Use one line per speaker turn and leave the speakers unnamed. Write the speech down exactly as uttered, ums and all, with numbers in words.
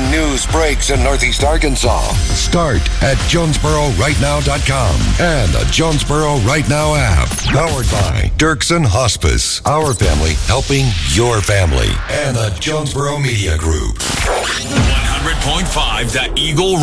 news breaks in Northeast Arkansas. Start at Jonesboro Right Now dot com and the Jonesboro Right Now app. Powered by Dirksen Hospice. Our family helping your family. And the Jonesboro Media Group.
one hundred point five The Eagle